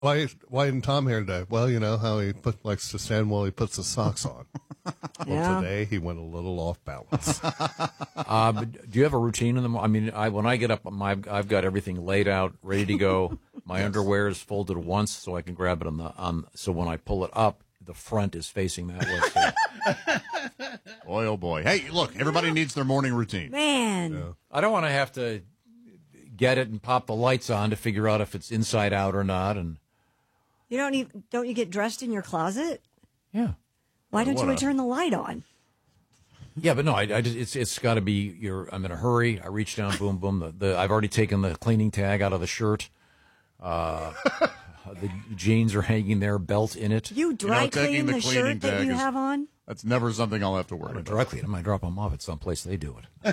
Why isn't Tom here today? Well, you know how he likes to stand while he puts his socks on. Yeah. Well, today he went a little off balance. But do you have a routine in the morning? I mean, when I get up, I've got everything laid out, ready to go. My underwear is folded once, so I can grab it so when I pull it up, the front is facing that way. So. Boy, oh boy. Hey, look, everybody needs their morning routine. Man. Yeah. I don't want to have to get it and pop the lights on to figure out if it's inside out or not. And Don't you get dressed in your closet? yeah. Why don't you turn the light on? Yeah, but no, it's got to be. I'm in a hurry. I reach down, boom, boom. I've already taken the cleaning tag out of the shirt. The jeans are hanging there, belt in it. You dry taking clean the the cleaning shirt that tag you is- have on? That's never something I'll have to worry I'm about. dry clean. I might drop them off at some place they do it.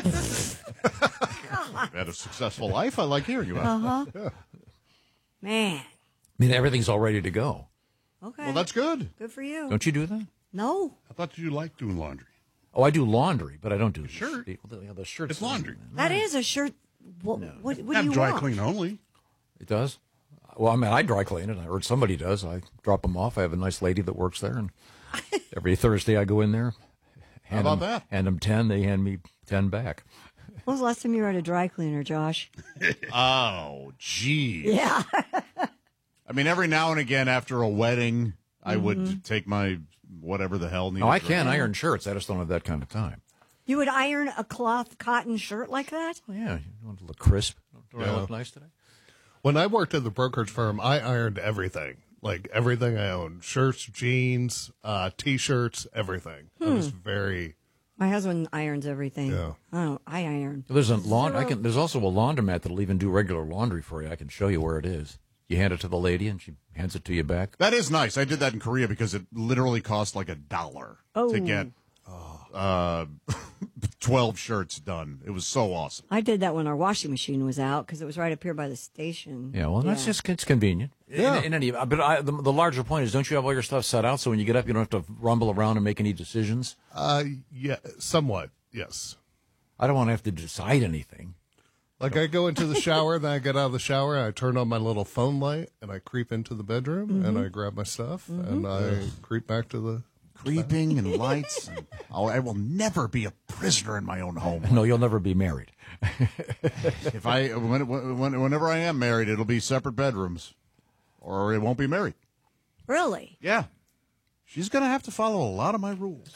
You've had a successful life. I like hearing about it. Uh-huh. Man. I mean, everything's all ready to go. Okay. Well, that's good. Good for you. Don't you do that? No. I thought you liked doing laundry. Oh, I do laundry, but I don't do shirt. The shirt. It's laundry. That is a shirt. What do Not you dry want? clean only. It does. Well, I mean, I dry clean it. I heard somebody does. I drop them off. I have a nice lady that works there, and every Thursday I go in there. How about that? Hand them 10. They hand me 10 back. When was the last time you were at a dry cleaner, Josh? Oh, geez. Yeah. I mean, every now and again after a wedding, I would take my whatever the hell. No, I can iron shirts. I just don't have that kind of time. You would iron a cloth cotton shirt like that? Well, yeah, you want to look crisp. Do I Yeah. look nice today? When I worked at the brokerage firm, I ironed everything. Like everything I owned. Shirts, jeans, T-shirts, everything. I was very... My husband irons everything. Yeah. Oh, I iron. There's There's also a laundromat that'll even do regular laundry for you. I can show you where it is. You hand it to the lady, and she hands it to you back. That is nice. I did that in Korea because it literally cost like $1 to get 12 shirts done. It was so awesome. I did that when our washing machine was out because it was right up here by the station. Yeah, well, it's convenient. Yeah. In any, but the larger point is, don't you have all your stuff set out so when you get up, you don't have to rumble around and make any decisions? Yeah, somewhat, yes. I don't want to have to decide anything. Like I go into the shower, then I get out of the shower, and I turn on my little phone light, and I creep into the bedroom, and I grab my stuff, and I creep back to the... Creeping and lights. I will never be a prisoner in my own home. No, you'll never be married. Whenever I am married, it'll be separate bedrooms, or it won't be married. Really? Yeah, she's gonna have to follow a lot of my rules.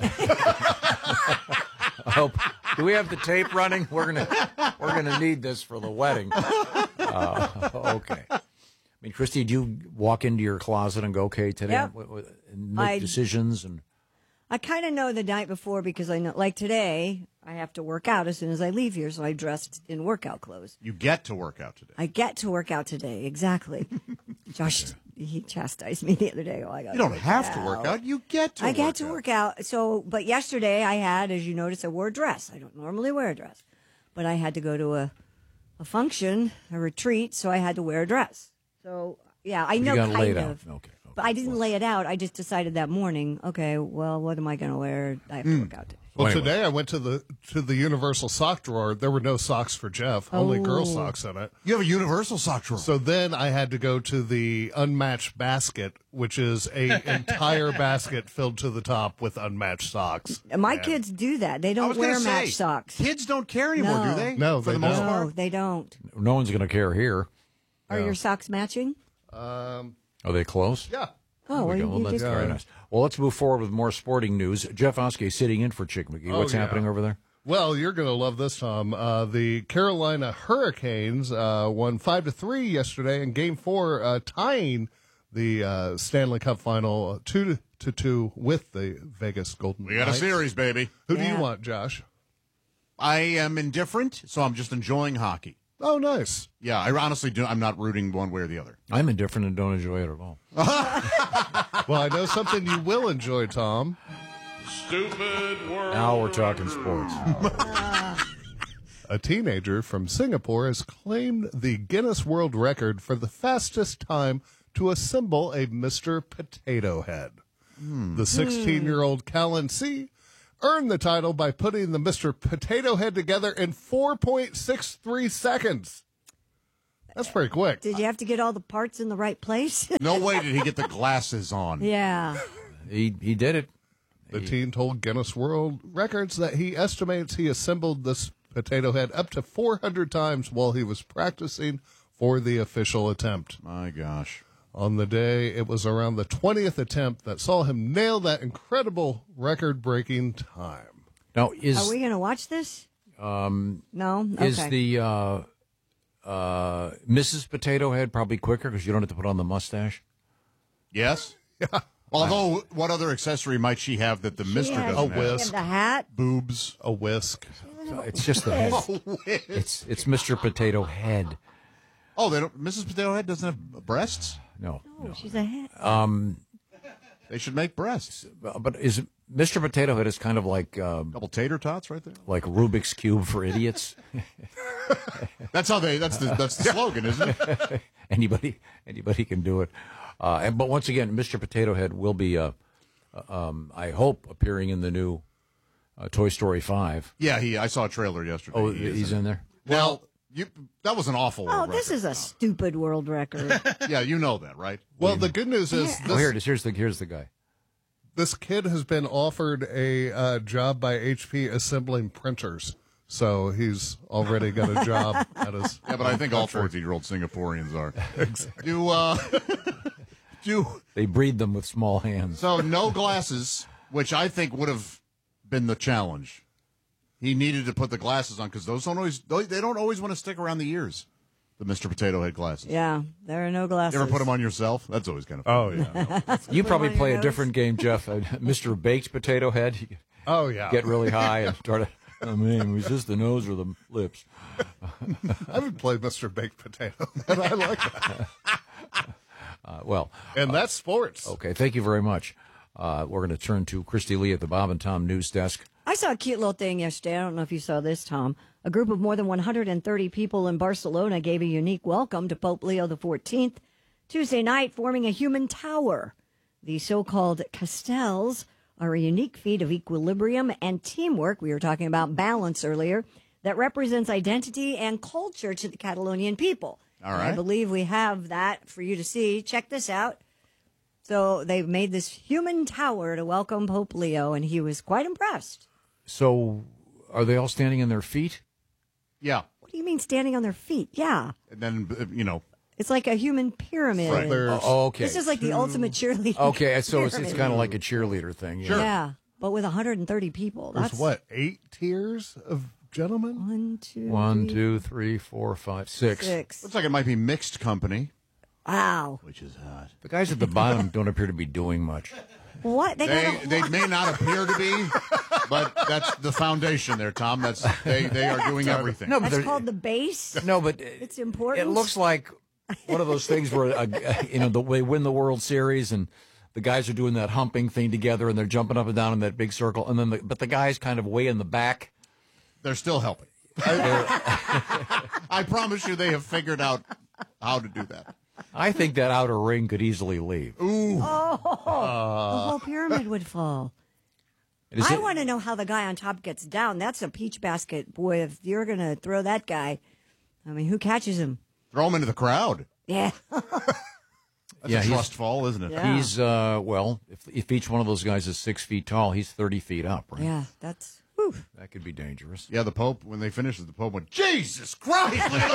I hope. Do we have the tape running? We're gonna need this for the wedding. Okay. I mean, Christy, do you walk into your closet and go, "Okay, today," Yep. and make decisions and? I kind of know the night before because I know, like today, I have to work out as soon as I leave here, so I dressed in workout clothes. You get to work out today. I get to work out today, exactly. Josh, he chastised me the other day. Oh, I got. You don't have to work out. You get to. I get to work out. So, but yesterday I had, as you noticed, I wore a dress. I don't normally wear a dress, but I had to go to a function, a retreat, so I had to wear a dress. So, yeah, I know You got to lay kind it out. of. Okay. But I didn't lay it out. I just decided that morning, okay, well, what am I going to wear? I have to work out today. Well, Anyway. today I went to the universal sock drawer. There were no socks for Jeff, only girl socks in it. You have a universal sock drawer. So then I had to go to the unmatched basket, which is a entire basket filled to the top with unmatched socks. My And- kids do that. They I don't was wear gonna say, match socks. Kids don't care anymore, No. do they? No, for they the most don't. No, part. they don't. No one's going to care here. Are your socks matching? Are they close? Yeah. Oh, There we well, go. you Well, that's just, very nice. Well, let's move forward with more sporting news. Jeff Oskey sitting in for Chick McGee. What's yeah. happening over there? Well, you're going to love this, Tom. The Carolina Hurricanes won 5-3 yesterday in Game 4, tying the Stanley Cup Final 2-2 with the Vegas Golden We got a Knights. series, baby. Who do you Yeah. want, Josh? I am indifferent, so I'm just enjoying hockey. Oh, nice. Yeah, I honestly do. I'm not rooting one way or the other. I'm indifferent and don't enjoy it at all. Well, I know something you will enjoy, Tom. Stupid world. Now we're talking sports. A teenager from Singapore has claimed the Guinness World Record for the fastest time to assemble a Mr. Potato Head. The 16-year-old Callan C. earned the title by putting the Mr. Potato Head together in 4.63 seconds. That's pretty quick. Did you have to get all the parts in the right place? No way did he get the glasses on. Yeah. He did it. The teen told Guinness World Records that he estimates he assembled this potato head up to 400 times while he was practicing for the official attempt. My gosh. On the day, it was around the 20th attempt that saw him nail that incredible record-breaking time. Now, Are we going to watch this? No? Okay. is the Mrs. Potato Head probably quicker because you don't have to put on the mustache? Yes? Yeah. Although, what other accessory might she have that the Mister Yeah, doesn't A have? whisk. the hat? Boobs. A whisk. It's just the head. It's Mr. Potato Head. Oh, they don't. Mrs. Potato Head doesn't have breasts. No. Oh, she's a hat. They should make breasts. But is Mr. Potato Head is kind of like Couple tater tots right there. like Rubik's Cube for idiots? That's how they. That's the slogan, isn't it? Anybody can do it. But once again, Mr. Potato Head will be, I hope, appearing in the new Toy Story 5. Yeah, I saw a trailer yesterday. Oh, He is he's in there? Well, that was an awful. Oh, record. this is a stupid world record. Yeah, you know that, right? Well, the good news is Oh, here it is. Here's the guy. this kid has been offered a job by HP assembling printers. So he's already got a job at his. Yeah, but I think all 14-year-old Singaporeans are. They breed them with small hands. So no glasses, which I think would have been the challenge. He needed to put the glasses on because those don't always want to stick around the ears. The Mr. Potato Head glasses. Yeah, there are no glasses. You ever put them on yourself? That's always kind of fun. Oh yeah. You probably on your play a nose. different game, Jeff. Mr. Baked Potato Head. You Oh yeah. get really high and try to. Oh man, was this the nose or the lips? I haven't played Mr. Baked Potato, and I like that. Well, And that's sports. okay. Thank you very much. We're going to turn to Christy Lee at the Bob and Tom News Desk. I saw a cute little thing yesterday. I don't know if you saw this, Tom. A group of more than 130 people in Barcelona gave a unique welcome to Pope Leo XIV Tuesday night, forming a human tower. The so-called castels are a unique feat of equilibrium and teamwork. We were talking about balance earlier. That represents identity and culture to the Catalonian people. All And right. I believe we have that for you to see. Check this out. So they've made this human tower to welcome Pope Leo, and he was quite impressed. So, are they all standing on their feet? Yeah. What do you mean standing on their feet? Yeah. And then, It's like a human pyramid. Right. There's Oh, okay. This is like the ultimate cheerleading. Okay, so it's pyramid. kind of like a cheerleader thing. Yeah. Yeah, but with 130 people. there's That's what 8 tiers of gentlemen. 1, 2, 1, 3, 2, 3, 4, 5, 6. 6. looks like it might be mixed company, Wow. which is hot. The guys at the bottom don't appear to be doing much. What? They may not appear to be, but that's the foundation there, Tom. They are doing everything. No, but That's they're- called the base. no, but It's important. It looks like one of those things where they win the World Series and the guys are doing that humping thing together and they're jumping up and down in that big circle, and then but the guys kind of way in the back. They're still helping. I promise you, they have figured out how to do that. I think that outer ring could easily leave. the whole pyramid would fall. Is I it- want to know how the guy on top gets down. That's a peach basket. Boy, if you're going to throw that guy, I mean, who catches him? Throw him into the crowd. Yeah. That's Yeah, a he's- trust fall, isn't it? Yeah. He's if each one of those guys is 6 feet tall, he's 30 feet up. Right? Yeah, that's. Whew. That could be dangerous. Yeah, the Pope, when they finished it, the Pope went, Jesus Christ, look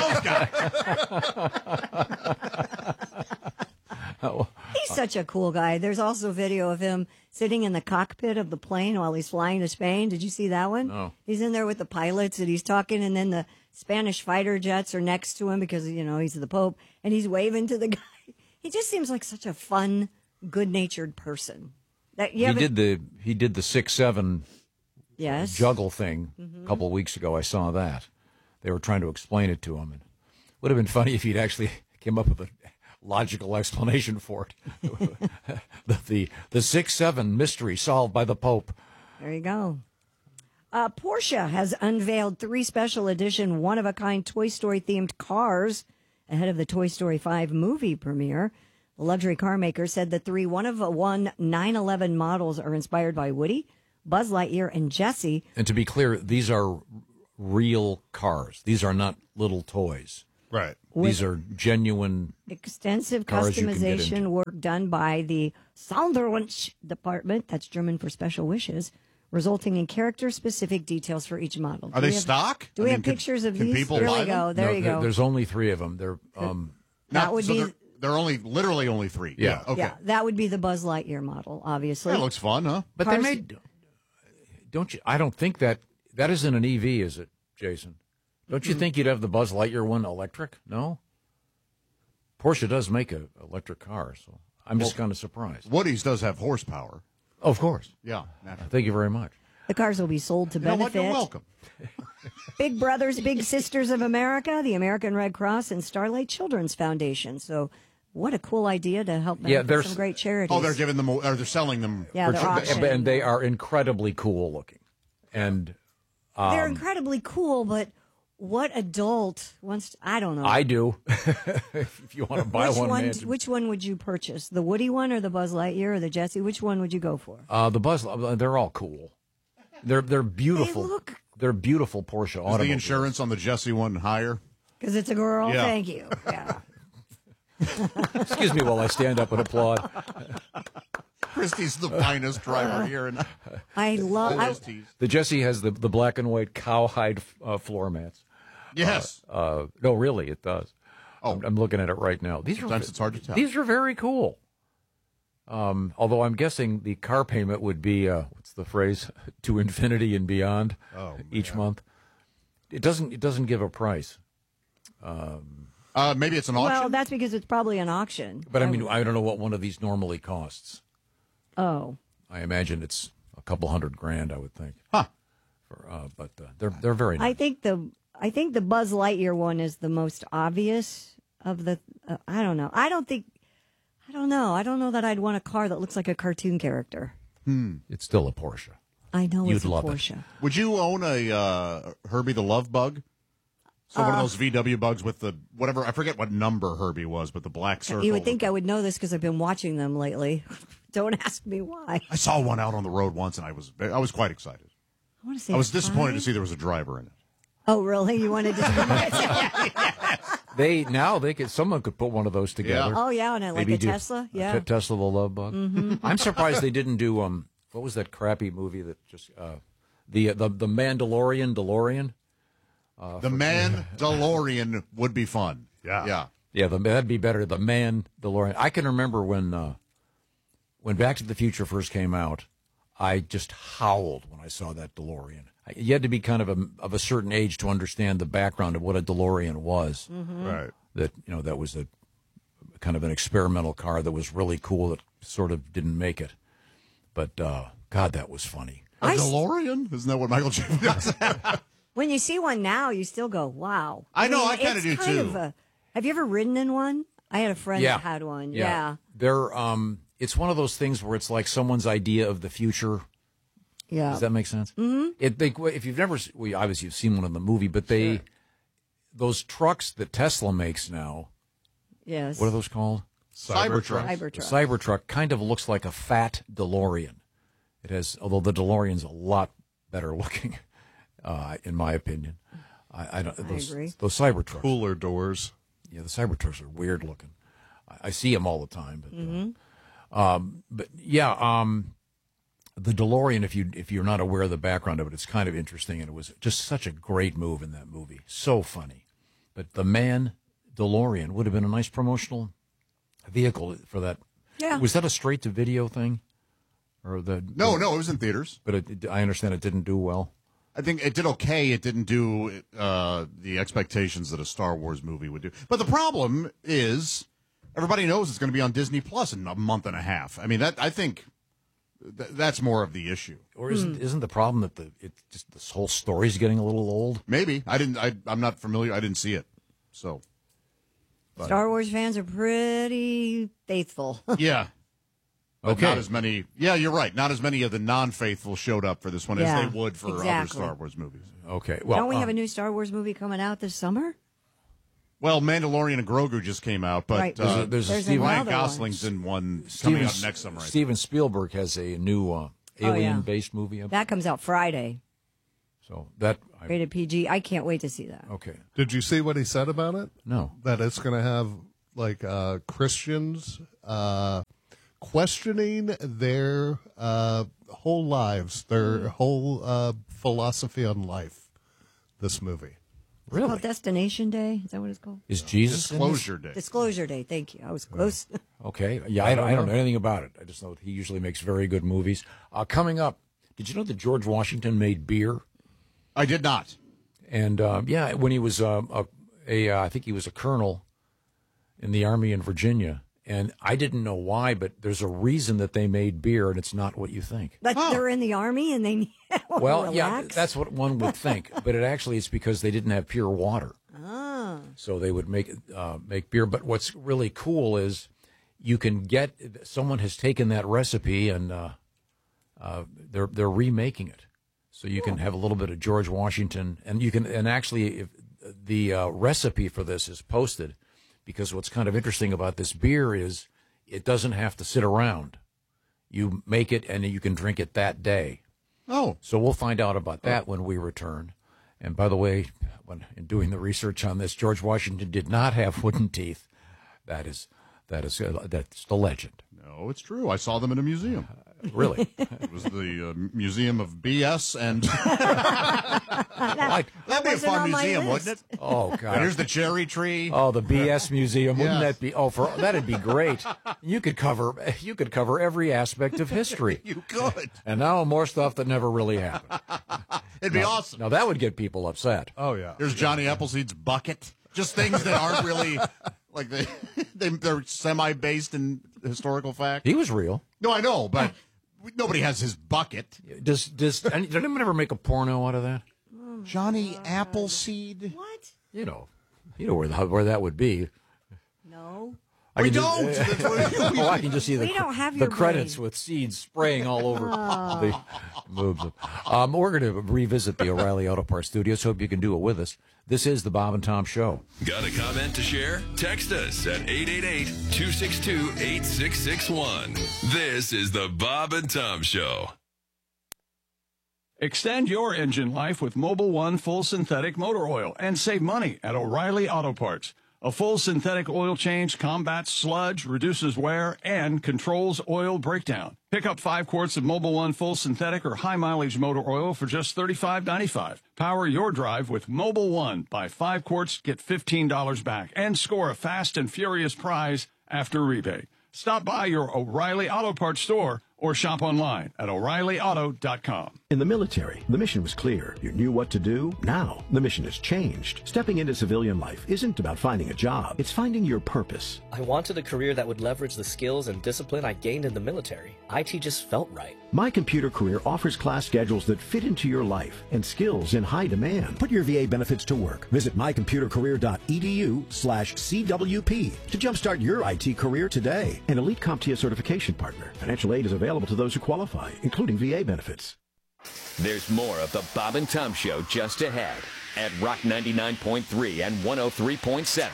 at those guys. He's such a cool guy. There's also video of him sitting in the cockpit of the plane while he's flying to Spain. Did you see that one? No. He's in there with the pilots and he's talking, and then the Spanish fighter jets are next to him because, he's the Pope, and he's waving to the guy. He just seems like such a fun, good-natured person. That you He haven't- did the 6'7" yes. juggle thing a couple of weeks ago. I saw that. They were trying to explain it to him. And would have been funny if he'd actually came up with a logical explanation for it. the 6'7" mystery solved by the Pope. There you go. Porsche has unveiled 3 special edition, one-of-a-kind Toy Story-themed cars ahead of the Toy Story 5 movie premiere. The luxury car maker said the 3 one-of-one 911 models are inspired by Woody, Buzz Lightyear, and Jessie. And to be clear, these are real cars. These are not little toys. Right. These are genuine. Extensive Cars you can get customization into. work done by the Sonderwunsch department, that's German for special wishes, resulting in character-specific details for each model. Are they stock? Do we have pictures of can these? people There buy we go. them? There No, you go. There's only 3 of them. They're That would be- They're literally only 3. Yeah. Okay. Yeah, that would be the Buzz Lightyear model, obviously. That looks fun, huh? But Cars- they made. Don't you? I don't think that isn't an EV, is it, Jason? Don't you think you'd have the Buzz Lightyear one electric? No. Porsche does make an electric car, so I'm just kind of surprised. Woody's does have horsepower. Oh, of course. Yeah. Naturally. Thank you very much. The cars will be sold to You know what? benefit You're welcome. Big Brothers Big Sisters of America, the American Red Cross, and Starlight Children's Foundation. So, what a cool idea to help Yeah, benefit there's- some great charities. Oh, they're giving them, or they're selling them. Yeah, for they're children. auctioning. And they are incredibly cool looking. And They're incredibly cool, but what adult wants to, I don't know. I do. If you want to buy which one, one, man. which one would you purchase? The Woody one or the Buzz Lightyear or the Jessie? Which one would you go for? The Buzz, they're all cool. They're beautiful. They look- They're beautiful Porsche Is automobiles. the insurance on the Jesse one higher? Because it's a girl. Yeah. Thank you. Yeah. Excuse me while I stand up and applaud. Christie's the finest driver here. And I love. The Jesse has the black and white cowhide floor mats. yes. No, really, it does. Oh. I'm looking at it right now. These Sometimes it's hard to tell. These are very cool. Although I'm guessing the car payment would be what's the phrase, to infinity and beyond each month. It doesn't give a price. Maybe it's an auction. Well, that's because it's probably an auction. But I mean, I don't know what one of these normally costs. Oh. I imagine it's a couple $100,000, I would think. Huh. But they're very nice. I think the Buzz Lightyear one is the most obvious of the. I don't know. I don't know. I don't know that I'd want a car that looks like a cartoon character. It's still a Porsche. I know You'd it's a love it. Porsche. Would you own a Herbie the Love Bug? So one of those VW bugs with the whatever, I forget what number Herbie was, but the black circle. You would think I would know this because I've been watching them lately. Don't ask me why. I saw one out on the road once, and I was quite excited. I want to say I was disappointed to five? see there was a driver in it. Oh, really? You wanted to? Someone could put one of those together. Oh, yeah, and like Maybe a do Tesla. Yeah. Tesla the Love Bug. Mm-hmm. I'm surprised they didn't do what was that crappy movie that just the Mandalorian DeLorean? The Man DeLorean would be fun. Yeah. Yeah, that'd be better. The Man DeLorean. I can remember when Back to the Future first came out, I just howled when I saw that DeLorean. You had to be kind of a certain age to understand the background of what a DeLorean was. Mm-hmm. Right. That was a kind of an experimental car that was really cool that sort of didn't make it. But God, that was funny. A DeLorean? Isn't that what Michael J. does? When you see one now, you still go, wow. I know, I it's kinda do, kind too. of have you ever ridden in one? I had a friend that had one. Yeah. They're it's one of those things where it's like someone's idea of the future. Yeah. Does that make sense? Mm-hmm. If you've never, obviously you've seen one in the movie, but those trucks that Tesla makes now, Yes. what are those called? Cybertruck. Cybertruck. The Cybertruck kind of looks like a fat DeLorean. It has, although the DeLorean's a lot better looking, in my opinion. I agree. Those Cybertrucks. Cooler doors. Yeah, the Cybertrucks are weird looking. I see them all the time, but the DeLorean. If you're not aware of the background of it, it's kind of interesting, and it was just such a great move in that movie. So funny. But the Man DeLorean would have been a nice promotional vehicle for that. Yeah. Was that a straight to video thing, or No, it was in theaters. But I understand it didn't do well. I think it did okay. It didn't do the expectations that a Star Wars movie would do. But the problem is, everybody knows it's going to be on Disney Plus in a month and a half. I mean, I think that's more of the issue. Or isn't the problem that this whole story's getting a little old? Maybe I'm not familiar. I didn't see it, so Star Wars fans are pretty faithful. yeah. But Okay. not as many. Yeah, you're right. Not as many of the non-faithful showed up for this one Yeah, as they would for other exactly. Star Wars movies. Okay. Well, Don't we have a new Star Wars movie coming out this summer? Well, Mandalorian and Grogu just came out, but Right. There's a There's Steve- Ryan another Gosling's in one coming out next summer. I think. Steven Spielberg has a new alien-based movie. That comes out Friday. So that Rated PG. I can't wait to see that. okay. Did you see what he said about it? No. That it's going to have like Christians questioning their whole lives, their whole philosophy on life. This movie. It's called Destination Day. Is that what it's called? Is Jesus in this? Disclosure Day. Disclosure Day. Thank you. I was close. Okay. Yeah, I don't know anything about it. I just know that he usually makes very good movies. Coming up, did you know that George Washington made beer? I did not. And when he was I think he was a colonel in the Army in Virginia. And I didn't know why, but there's a reason that they made beer, and it's not what you think. Like they're in the Army and they Well, relax. yeah, that's what one would think, but it's because they didn't have pure water. Ah. So they would make beer. But what's really cool is you can get someone has taken that recipe and they're remaking it. So you can have a little bit of George Washington, and you can actually if the recipe for this is posted. Because what's kind of interesting about this beer is it doesn't have to sit around. You make it and you can drink it that day. Oh. So we'll find out about that when we return. And by the way, in doing the research on this, George Washington did not have wooden teeth. That's the legend. No, it's true. I saw them in a museum. Really? It was the Museum of BS, and Like, that'd be a wasn't fun on my museum, list. wouldn't it? oh God! Here's the cherry tree. Oh, the BS Museum. Wouldn't Yes. that be? Oh, that'd be great. You could cover every aspect of history. You could. And now more stuff that never really happened. It'd be awesome. Now that would get people upset. Oh yeah. Here's Johnny Appleseed's bucket. Just things that aren't really like they're semi-based in historical fact. He was real. No, I know, but nobody has his bucket. Did anyone ever make a porno out of that? Johnny Appleseed. What? You know where that would be. No. We don't. That's what- Oh, I can just see We don't have your credits brain. with seeds spraying all over the moves. We're going to revisit the O'Reilly Auto Parts Studios. Hope you can do it with us. This is the Bob and Tom Show. Got a comment to share? Text us at 888-262-8661. This is the Bob and Tom Show. Extend your engine life with Mobil 1 full synthetic motor oil and save money at O'Reilly Auto Parts. A full synthetic oil change combats sludge, reduces wear, and controls oil breakdown. Pick up 5 quarts of Mobil 1 full synthetic or high mileage motor oil for just $35.95. Power your drive with Mobil 1. Buy 5 quarts, get $15 back, and score a fast and furious prize after rebate. Stop by your O'Reilly Auto Parts store or shop online at O'ReillyAuto.com. In the military, the mission was clear. You knew what to do. Now, the mission has changed. Stepping into civilian life isn't about finding a job. It's finding your purpose. I wanted a career that would leverage the skills and discipline I gained in the military. IT just felt right. My Computer Career offers class schedules that fit into your life and skills in high demand. Put your VA benefits to work. Visit mycomputercareer.edu/CWP to jumpstart your IT career today. An Elite CompTIA certification partner. Financial aid is available to those who qualify, including VA benefits. There's more of the Bob and Tom Show just ahead at Rock 99.3 and 103.7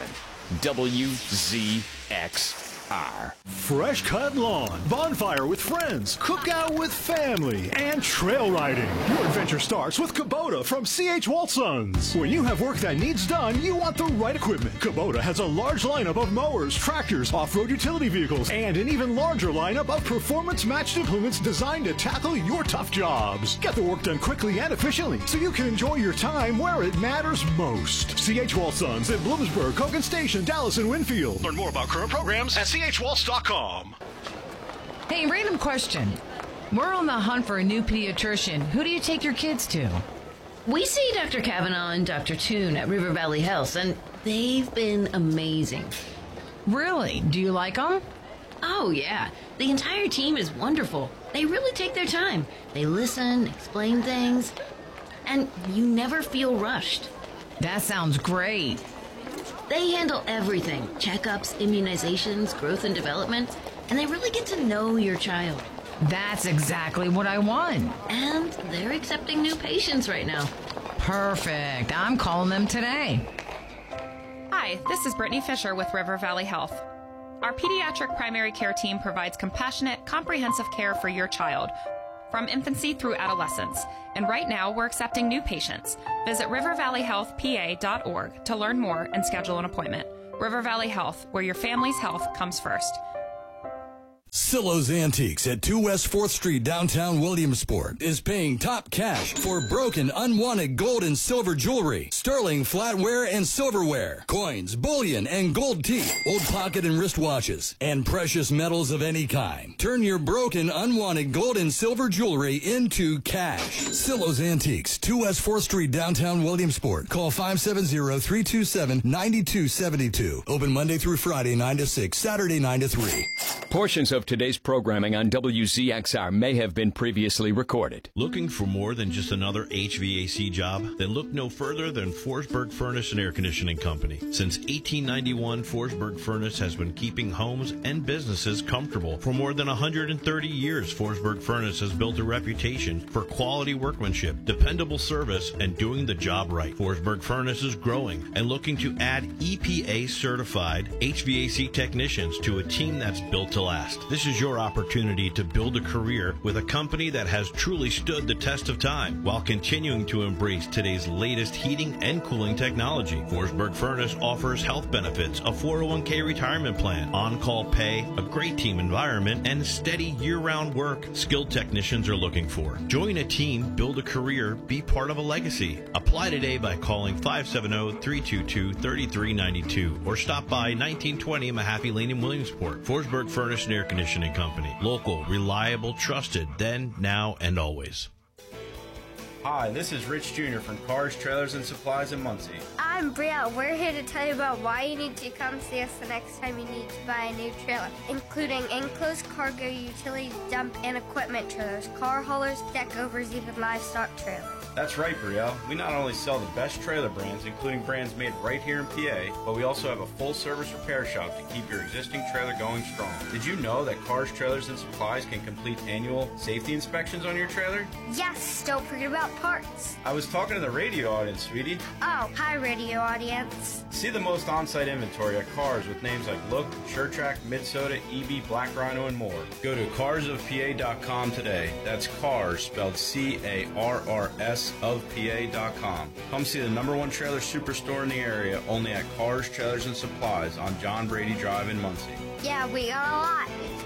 WZXR. Fresh cut lawn, bonfire with friends, cookout with family, and trail riding. Your adventure starts with Kubota from C.H. Waltzons. When you have work that needs done, you want the right equipment. Kubota has a large lineup of mowers, tractors, off-road utility vehicles, and an even larger lineup of performance-matched implements designed to tackle your tough jobs. Get the work done quickly and efficiently so you can enjoy your time where it matters most. C.H. Waltzons in Bloomsburg, Hogan Station, Dallas, and Winfield. Learn more about current programs at chwaltz.com. Hey, random question. We're on the hunt for a new pediatrician. Who do you take your kids to? We see Dr. Kavanaugh and Dr. Toon at River Valley Health, and they've been amazing. Really? Do you like them? Oh, yeah. The entire team is wonderful. They really take their time. They listen, explain things, and you never feel rushed. That sounds great. They handle everything. Checkups, immunizations, growth and development, and they really get to know your child. That's exactly what I want. And they're accepting new patients right now. Perfect. I'm calling them today. Hi, this is Brittany Fisher with River Valley Health. Our pediatric primary care team provides compassionate, comprehensive care for your child. from infancy through adolescence. And right now, we're accepting new patients. Visit rivervalleyhealthpa.org to learn more and schedule an appointment. River Valley Health, where your family's health comes first. Silo's Antiques at 2 West 4th Street, downtown Williamsport, is paying top cash for broken, unwanted gold and silver jewelry, sterling flatware and silverware, coins, bullion, and gold teeth, old pocket and wristwatches, and precious metals of any kind. Turn your broken, unwanted gold and silver jewelry into cash. Silo's Antiques, 2 West 4th Street, downtown Williamsport. Call 570-327-9272. Open Monday through Friday, 9 to 6, Saturday, 9 to 3. Portions of today's programming on WZXR may have been previously recorded. Looking for more than just another HVAC job? Then look no further than Forsberg Furnace and Air Conditioning Company. Since 1891, Forsberg Furnace has been keeping homes and businesses comfortable. For more than 130 years, Forsberg Furnace has built a reputation for quality workmanship, dependable service, and doing the job right. Forsberg Furnace is growing and looking to add EPA-certified HVAC technicians to a team that's built to last. This is your opportunity to build a career with a company that has truly stood the test of time while continuing to embrace today's latest heating and cooling technology. Forsberg Furnace offers health benefits, a 401k retirement plan, on-call pay, a great team environment, and steady year-round work skilled technicians are looking for. Join a team, build a career, be part of a legacy. Apply today by calling 570-322-3392 or stop by 1920 Mahaffey Lane in Williamsport. Forsberg Furnace and Air Conditioning Company. Local, reliable, trusted, then, now, and always. Hi, this is Rich Jr. from Cars, Trailers, and Supplies in Muncie. I'm Brielle. We're here to tell you about why you need to come see us the next time you need to buy a new trailer, including enclosed cargo, utility dump, and equipment trailers, car haulers, deck overs, even livestock trailers. That's right, Brielle. We not only sell the best trailer brands, including brands made right here in PA, but we also have a full-service repair shop to keep your existing trailer going strong. Did you know that Cars, Trailers, and Supplies can complete annual safety inspections on your trailer? Yes, don't forget about parts. I was talking to the radio audience, sweetie. Oh, hi, radio audience. See the most on-site inventory at Cars with names like Look, SureTrack, Midsoda, EB, Black Rhino, and more. Go to carsofpa.com today. That's Cars, spelled C-A-R-R-S of PA.com. Come see the #1 trailer superstore in the area, only at Cars, Trailers, and Supplies on John Brady Drive in Muncie. Yeah, we got a lot.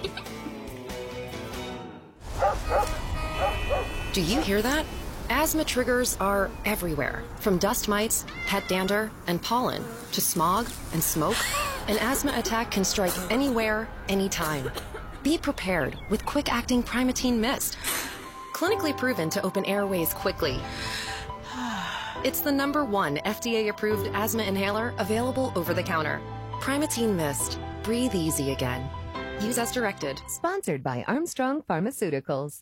Do you hear that? Asthma triggers are everywhere, from dust mites, pet dander, and pollen, to smog and smoke. An asthma attack can strike anywhere, anytime. Be prepared with quick-acting Primatene Mist. Clinically proven to open airways quickly. It's the #1 FDA-approved asthma inhaler available over the counter. Primatene Mist. Breathe easy again. Use as directed. Sponsored by Armstrong Pharmaceuticals.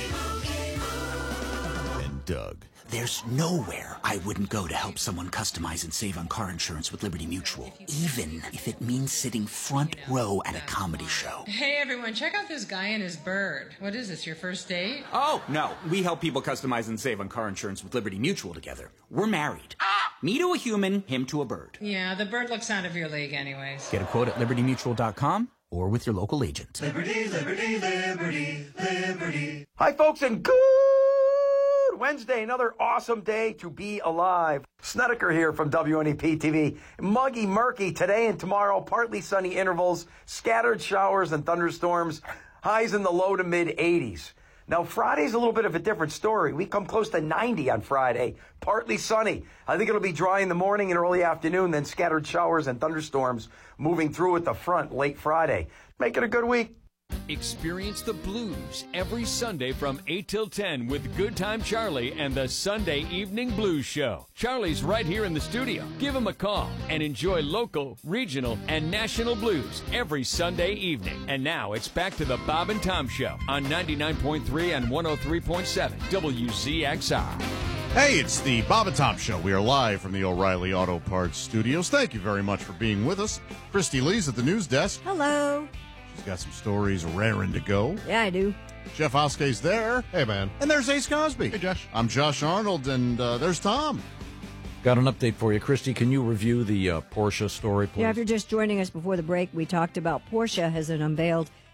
And Doug. There's nowhere I wouldn't go to help someone customize and save on car insurance with Liberty Mutual, even if it means sitting front row at a comedy show. Hey everyone, check out this guy and his bird. What is this, your first date? Oh, no. We help people customize and save on car insurance with Liberty Mutual together. We're married. Me to a human, him to a bird. Yeah, the bird looks out of your league anyways. Get a quote at libertymutual.com or with your local agent. Liberty, liberty, liberty, liberty. Hi, folks, and good Wednesday, another awesome day to be alive. Snedeker here from WNEP TV. Muggy, murky today and tomorrow, partly sunny intervals, scattered showers and thunderstorms, highs in the low to mid 80s. Now, Friday's a little bit of a different story. We come close to 90 on Friday, partly sunny. I think it'll be dry in the morning and early afternoon, then scattered showers and thunderstorms moving through at the front late Friday. Make it a good week. Experience the blues every Sunday from 8 till 10 with Good Time Charlie and the Sunday Evening Blues Show. Charlie's right here in the studio. Give him a call and enjoy local, regional, and national blues every Sunday evening. And now it's back to the Bob and Tom Show on 99.3 and 103.7 WZXR. Hey, it's the Bob and Tom Show. We are live from the O'Reilly Auto Parts studios. Thank you very much for being with us. Christy Lee's at the news desk. Hello. She's got some stories raring to go. Yeah, I do. Jeff Oskey's there. Hey, man. And there's Ace Cosby. Hey, Josh. I'm Josh Arnold, and there's Tom. Got an update for you. Christy, can you review the Porsche story, please? Yeah, if you're just joining us before the break, we talked about Porsche has unveiled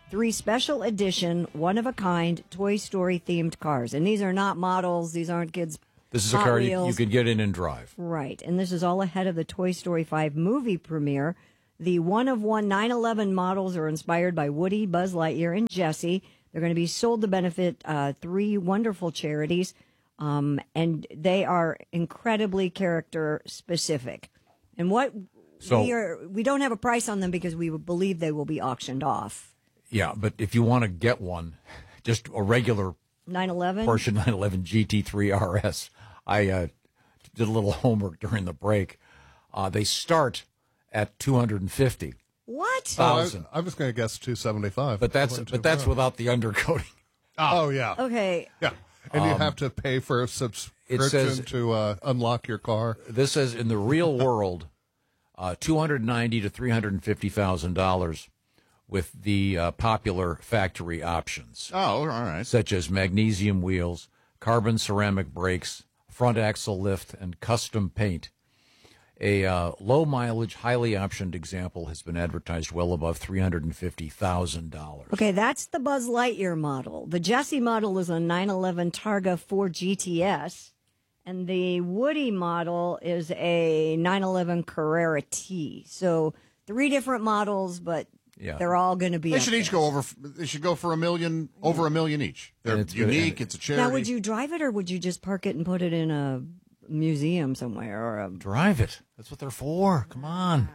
3 special edition, one-of-a-kind Toy Story-themed cars. And these are not models. These aren't kids' This is a Hot car Wheels. you could get in and drive. Right. And this is all ahead of the Toy Story 5 movie premiere. The one-of-one 911 models are inspired by Woody, Buzz Lightyear, and Jessie. They're going to be sold to benefit 3 wonderful charities, and they are incredibly character-specific. And we don't have a price on them because we believe they will be auctioned off. Yeah, but if you want to get one, just a regular 911? Porsche 911 GT3 RS. I did a little homework during the break. They start at $250,000. What? I was going to guess 275. But that's without the undercoating. Oh yeah. Okay. Yeah, and you have to pay for a subscription to unlock your car. This says in the real world, $290,000 to $350,000 with the popular factory options. Oh, all right. Such as magnesium wheels, carbon ceramic brakes, front axle lift, and custom paint. A low-mileage, highly optioned example has been advertised well above $350,000. Okay, that's the Buzz Lightyear model. The Jessie model is a 911 Targa 4 GTS, and the Woody model is a 911 Carrera T. So 3 different models, but they're all going to be. They should each go over. They should go for over $1 million each. They're unique. It's a charity. Now, would you drive it, or would you just park it and put it in a museum somewhere, or drive it? That's what they're for. Come on.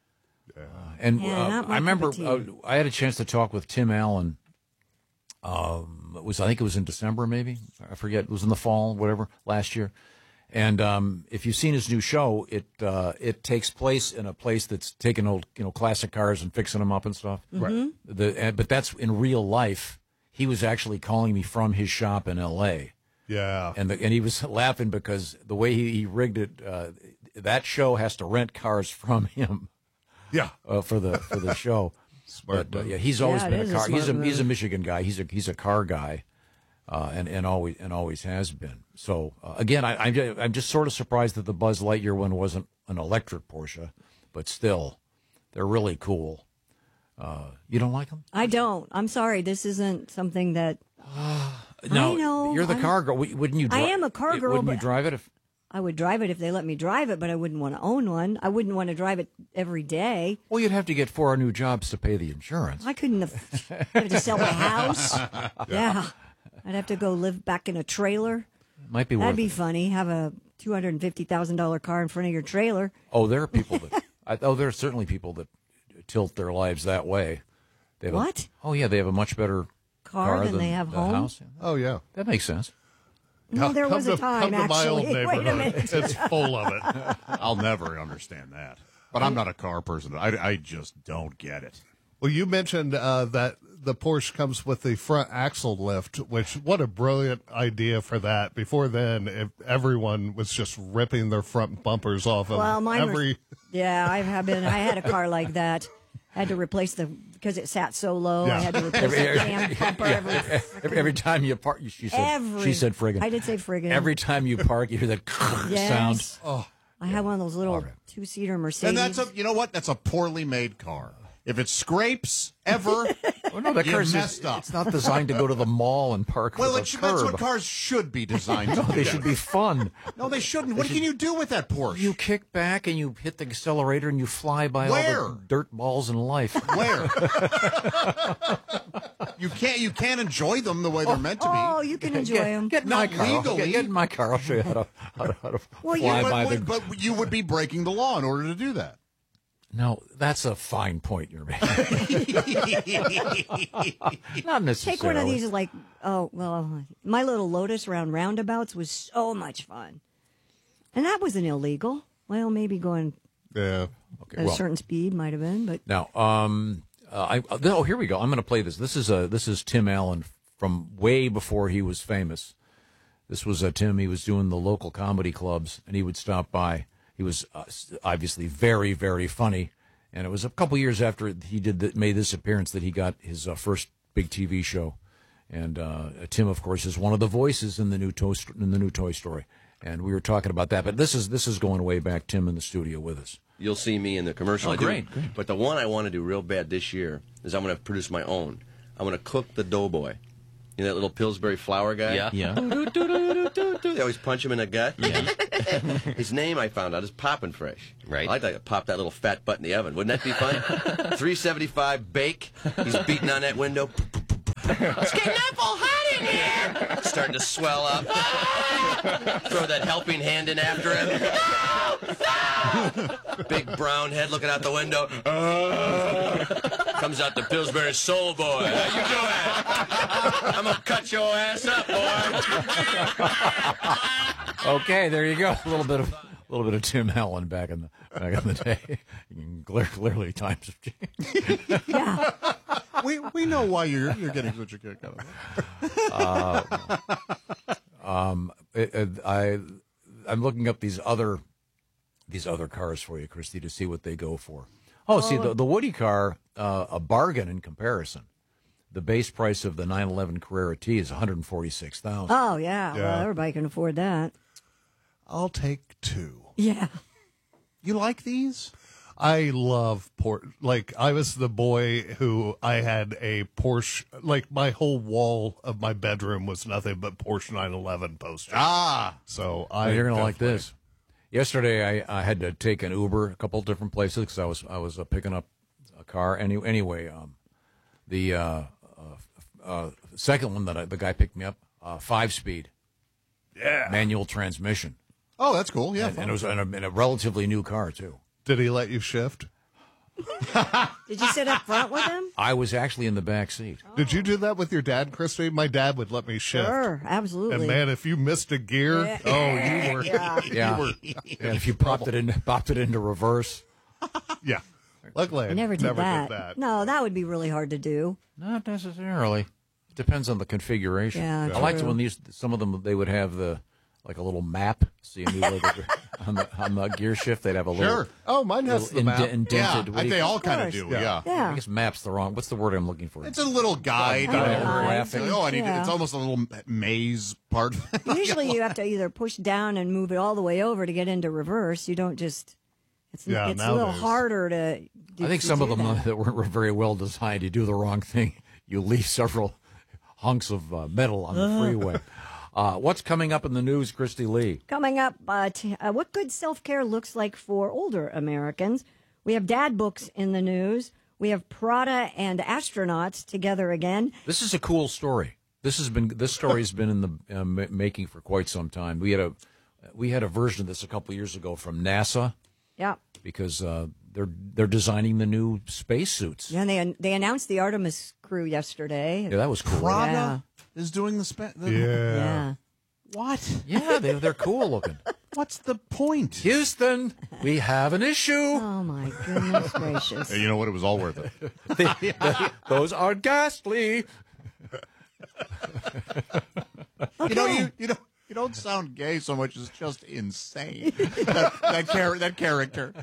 I remember I had a chance to talk with Tim Allen. I think it was in December, maybe, I forget. It was in the fall, whatever, last year. And if you've seen his new show, it takes place in a place that's taking old classic cars and fixing them up and stuff. Mm-hmm. Right. But that's in real life. He was actually calling me from his shop in L.A. Yeah. And he was laughing because the way he rigged it, that show has to rent cars from him. Yeah. For the show. Smart. But he's always been a car. He's a Michigan guy. He's a car guy, and always has been. So again, I'm just sort of surprised that the Buzz Lightyear one wasn't an electric Porsche, but still, they're really cool. You don't like them? I don't. I'm sorry. This isn't something that. No, I know. You're the car girl. Wouldn't you? I am a car girl. Wouldn't you drive it if? I would drive it if they let me drive it, but I wouldn't want to own one. I wouldn't want to drive it every day. Well, you'd have to get 4 new jobs to pay the insurance. I couldn't have to sell my house. Yeah. I'd have to go live back in a trailer. Might be worth That'd be it. funny. Have a $250,000 car in front of your trailer. Oh, there are people that. There are certainly people that tilt their lives that way. They have What? They have a much better Car than they have the home? house. Oh yeah. That makes sense. No, there was a time, come to my old actually. Wait a neighborhood. minute. It's full of it. I'll never understand that. But I'm not a car person. I just don't get it. Well, you mentioned that the Porsche comes with the front axle lift, which what a brilliant idea for that. Before then, if everyone was just ripping their front bumpers off of Yeah, I had a car like that. I had to replace because it sat so low. I had to replace the damn bumper every time you park. She said friggin'. I did say friggin'. Every time you park, you hear that sound. Oh, I had one of those little 2-seater Mercedes. And you know what? That's a poorly made car. If it scrapes ever, that you car's messed up. It's not designed to go to the mall and park. Well, with a that's curb. what cars should be designed to No, do. they should be fun. No, they shouldn't. What can you do with that Porsche? You kick back and you hit the accelerator and you fly by all the dirt balls in life. Where? You can't enjoy them the way they're meant to be. Oh, you can enjoy them. Get in my Not car. legally. Get in my car. I'll show you how to fly by the. But you would be breaking the law in order to do that. No, that's a fine point you're making. Not necessarily. Take one of these, my little Lotus around roundabouts was so much fun. And that wasn't illegal. Well, maybe going yeah. at a certain speed might have been, but now, here we go. I'm going to play this. This is Tim Allen from way before he was famous. This was Tim. He was doing the local comedy clubs, and he would stop by. He was obviously very, very funny, and it was a couple years after he made this appearance that he got his first big TV show. And Tim, of course, is one of the voices in the new Toy Story, and we were talking about that. But this is going way back. Tim in the studio with us. You'll see me in the commercial. Oh, great. But the one I want to do real bad this year is I'm going to produce my own. I want to cook the doughboy. You know that little Pillsbury flour guy? Yeah. Yeah. They always punch him in the gut. Yeah. His name, I found out, is Poppin' Fresh. Right. I'd like to pop that little fat butt in the oven. Wouldn't that be fun? 375 bake. He's beating on that window. It's getting awful hot in here. Starting to swell up. Throw that helping hand in after him. No! Big brown head looking out the window. Comes out the Pillsbury Soul Boy. How you doing? I'm gonna cut your ass up, boy. Okay, there you go. A little bit of Tim Allen back in the day. Clearly, times have changed. Yeah. We know why you're getting such a kick out of it. I'm looking up these other cars for you, Christy, to see what they go for. Oh, see, the Woody car, a bargain in comparison. The base price of the 911 Carrera T is $146,000. Oh, yeah. Well, everybody can afford that. I'll take 2. Yeah. You like these? I love Porsche. Like, I was the boy who I had a Porsche. Like, my whole wall of my bedroom was nothing but Porsche 911 posters. So you're going to like this. Yesterday, I had to take an Uber a couple of different places because I was picking up a car. Anyway, the second one that the guy picked me up, 5-speed, manual transmission. Oh, that's cool. Yeah, and it was in a relatively new car too. Did he let you shift? Did you sit up front with him? I was actually in the back seat. Did you do that with your dad, Christy? My dad would let me shift. Sure, absolutely. And man, if you missed a gear, you were And if you popped it into reverse, yeah. Luckily, I never did that. did that. No, that would be really hard to do. not necessarily. It depends on the configuration. Yeah, I liked true. when some of them they would have like a little map. So you knew on the gear shift they'd have a little. Sure. Oh, mine has the map. Indented. Yeah, they all kind of do. Yeah. I guess map's the wrong. What's the word I'm looking for? It's a little guide. It's almost a little maze part. Usually you have to either push down and move it all the way over to get into reverse. You don't just. It's a little harder to. I think some of them that weren't very well designed. You do the wrong thing, you leave several hunks of metal on the freeway. What's coming up in the news, Christy Lee? Coming up, what good self-care looks like for older Americans. We have dad books in the news. We have Prada and astronauts together again. This is a cool story. This story's been in the making for quite some time. We had a version of this a couple of years ago from NASA. Yeah. Because they're designing the new spacesuits. Yeah, and they announced the Artemis crew yesterday. Yeah, that was cool. Prada is doing the Yeah. What? Yeah, they're cool looking. What's the point? Houston, we have an issue. Oh, my goodness gracious. Hey, you know what? It was all worth it. Those are ghastly. Okay. You don't sound gay so much as just insane. that character.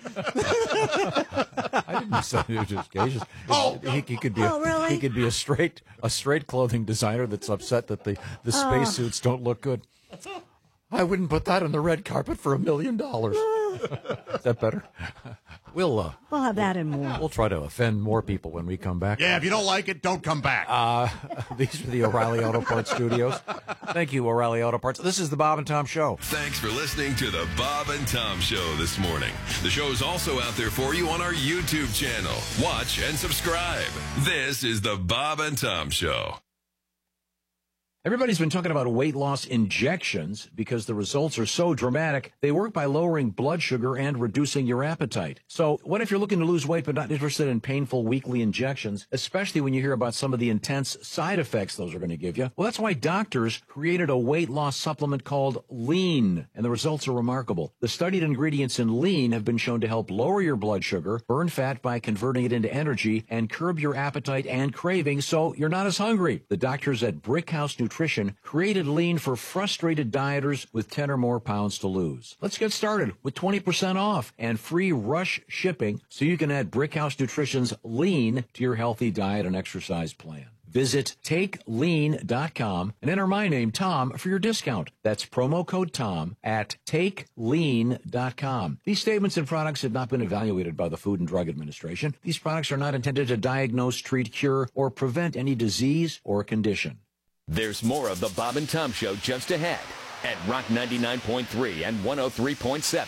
I didn't say he was just gay. He could be. Really? He could be a straight clothing designer that's upset that the spacesuits don't look good. I wouldn't put that on the red carpet for $1 million. Is that better? We'll have that and more. We'll try to offend more people when we come back. Yeah, if you don't like it, don't come back. These are the O'Reilly Auto Parts studios. Thank you, O'Reilly Auto Parts. This is the Bob and Tom Show. Thanks for listening to the Bob and Tom Show this morning. The show's also out there for you on our YouTube channel. Watch and subscribe. This is the Bob and Tom Show. Everybody's been talking about weight loss injections because the results are so dramatic. They work by lowering blood sugar and reducing your appetite. So what if you're looking to lose weight but not interested in painful weekly injections, especially when you hear about some of the intense side effects those are going to give you? Well, that's why doctors created a weight loss supplement called Lean, and the results are remarkable. The studied ingredients in Lean have been shown to help lower your blood sugar, burn fat by converting it into energy, and curb your appetite and cravings so you're not as hungry. The doctors at Brickhouse Nutrition created Lean for frustrated dieters with 10 or more pounds to lose. Let's get started with 20% off and free rush shipping so you can add Brickhouse Nutrition's Lean to your healthy diet and exercise plan. Visit TakeLean.com and enter my name, Tom, for your discount. That's promo code Tom at TakeLean.com. These statements and products have not been evaluated by the Food and Drug Administration. These products are not intended to diagnose, treat, cure, or prevent any disease or condition. There's more of the Bob and Tom Show just ahead at Rock 99.3 and 103.7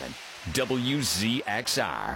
WZXR.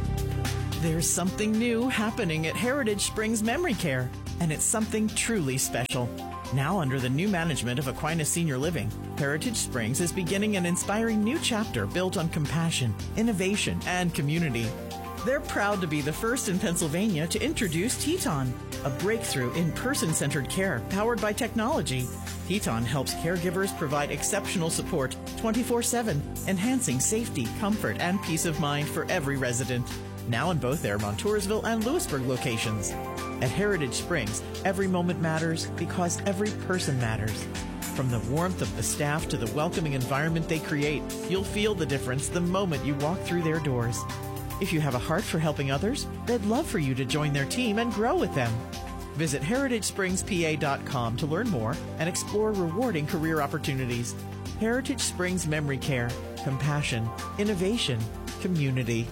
There's something new happening at Heritage Springs Memory Care, and it's something truly special. Now under the new management of Aquinas Senior Living, Heritage Springs is beginning an inspiring new chapter built on compassion, innovation, and community. They're proud to be the first in Pennsylvania to introduce Teton, a breakthrough in person-centered care powered by technology. Teton helps caregivers provide exceptional support 24/7, enhancing safety, comfort, and peace of mind for every resident. Now in both their Montoursville and Lewisburg locations. At Heritage Springs, every moment matters because every person matters. From the warmth of the staff to the welcoming environment they create, you'll feel the difference the moment you walk through their doors. If you have a heart for helping others, they'd love for you to join their team and grow with them. Visit heritagespringspa.com to learn more and explore rewarding career opportunities. Heritage Springs Memory Care. Compassion, innovation, community.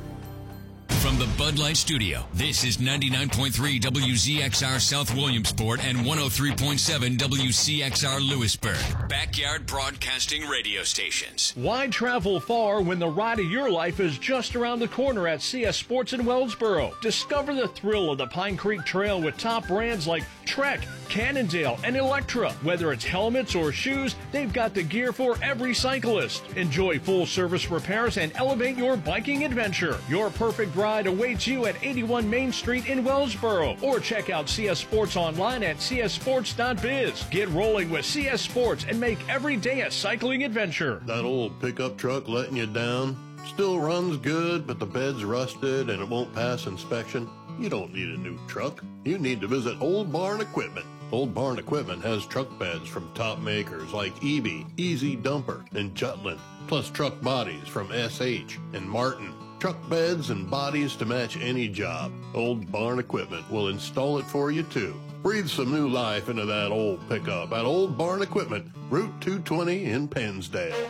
From the Bud Light Studio, this is 99.3 WZXR South Williamsport and 103.7 WCXR Lewisburg. Backyard Broadcasting Radio Stations. Why travel far when the ride of your life is just around the corner at CS Sports in Wellsboro? Discover the thrill of the Pine Creek Trail with top brands like Trek, Cannondale, and Electra. Whether it's helmets or shoes, they've got the gear for every cyclist. Enjoy full-service repairs and elevate your biking adventure. Your perfect ride awaits you at 81 Main Street in Wellsboro. Or check out CS Sports online at cssports.biz. Get rolling with CS Sports and make every day a cycling adventure. That old pickup truck letting you down? Still runs good, but the bed's rusted and it won't pass inspection? You don't need a new truck. You need to visit Old Barn Equipment. Old Barn Equipment has truck beds from top makers like EB, Easy Dumper, and Jutland, plus truck bodies from SH and Martin. Truck beds and bodies to match any job. Old Barn Equipment will install it for you too. Breathe some new life into that old pickup at Old Barn Equipment, Route 220 in Pennsdale.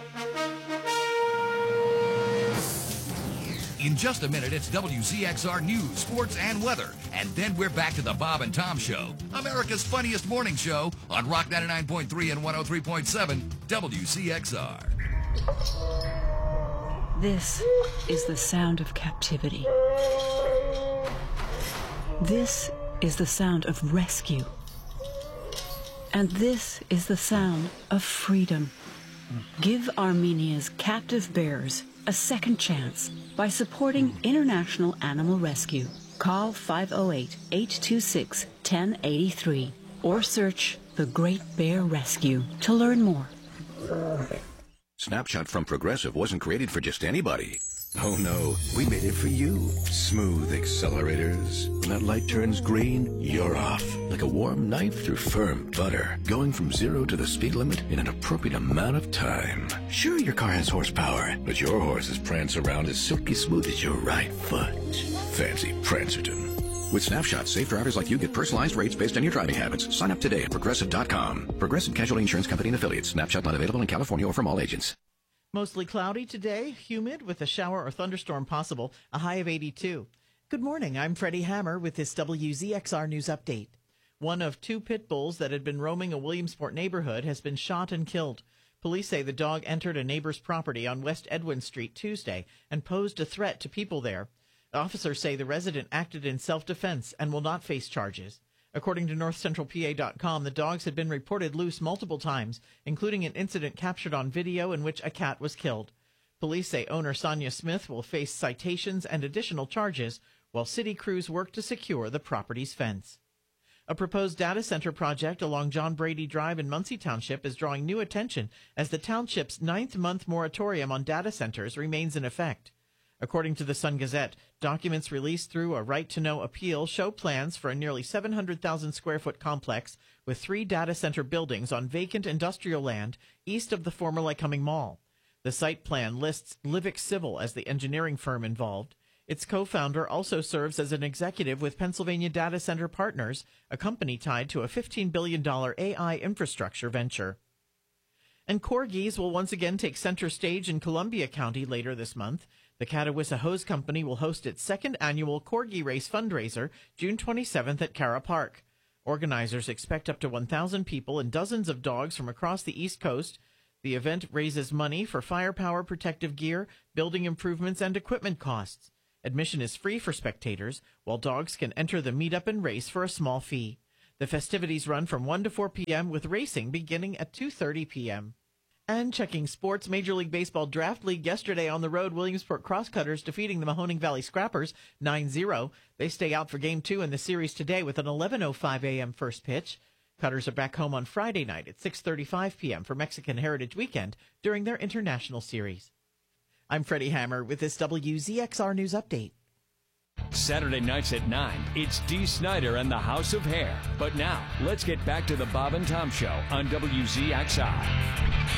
In just a minute, it's WCXR News, Sports, and Weather. And then we're back to the Bob and Tom Show, America's funniest morning show on Rock 99.3 and 103.7 WCXR. This is the sound of captivity. This is the sound of rescue. And this is the sound of freedom. Give Armenia's captive bears a second chance by supporting International Animal Rescue. Call 508-826-1083 or search The Great Bear Rescue to learn more. Snapshot from Progressive wasn't created for just anybody. Oh no, we made it for you. Smooth accelerators. When that light turns green, you're off. Like a warm knife through firm butter. Going from 0 to the speed limit in an appropriate amount of time. Sure, your car has horsepower, but your horses prance around as silky smooth as your right foot. Fancy Prancerton. With Snapshot, safe drivers like you get personalized rates based on your driving habits. Sign up today at Progressive.com. Progressive Casualty Insurance Company and Affiliates. Snapshot not available in California or from all agents. Mostly cloudy today, humid with a shower or thunderstorm possible, a high of 82. Good morning, I'm Freddie Hammer with this WZXR News Update. One of 2 pit bulls that had been roaming a Williamsport neighborhood has been shot and killed. Police say the dog entered a neighbor's property on West Edwin Street Tuesday and posed a threat to people there. Officers say the resident acted in self-defense and will not face charges. According to NorthCentralPA.com, the dogs had been reported loose multiple times, including an incident captured on video in which a cat was killed. Police say owner Sonia Smith will face citations and additional charges, while city crews work to secure the property's fence. A proposed data center project along John Brady Drive in Muncie Township is drawing new attention as the township's 9th-month moratorium on data centers remains in effect. According to the Sun-Gazette, documents released through a right-to-know appeal show plans for a nearly 700,000-square-foot complex with 3 data center buildings on vacant industrial land east of the former Lycoming Mall. The site plan lists Livix Civil as the engineering firm involved. Its co-founder also serves as an executive with Pennsylvania Data Center Partners, a company tied to a $15 billion AI infrastructure venture. And corgis will once again take center stage in Columbia County later this month. The Catawissa Hose Company will host its second annual Corgi Race fundraiser June 27th at Cara Park. Organizers expect up to 1,000 people and dozens of dogs from across the East Coast. The event raises money for firepower, protective gear, building improvements, and equipment costs. Admission is free for spectators, while dogs can enter the meetup and race for a small fee. The festivities run from 1 to 4 p.m. with racing beginning at 2:30 p.m. And checking sports, Major League Baseball Draft League yesterday on the road, Williamsport Crosscutters defeating the Mahoning Valley Scrappers 9-0. They stay out for Game 2 in the series today with an 11:05 a.m. first pitch. Cutters are back home on Friday night at 6:35 p.m. for Mexican Heritage Weekend during their international series. I'm Freddie Hammer with this WZXR News Update. Saturday nights at 9, it's Dee Snider and the House of Hair. But now, let's get back to the Bob and Tom Show on WZXR.